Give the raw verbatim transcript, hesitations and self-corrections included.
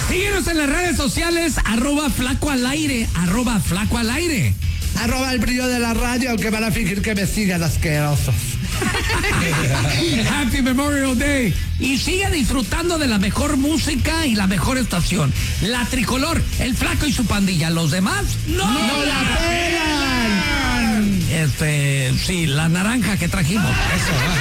Síguenos en las redes sociales, arroba flaco al aire, arroba flaco al aire. Arroba el brillo de la radio, aunque van a fingir que me siguen asquerosos. Happy Memorial Day. Y sigue disfrutando de la mejor música y la mejor estación. La Tricolor, el Flaco y su pandilla. Los demás no, ¡No la pegan! Este, sí, la naranja que trajimos. Eso.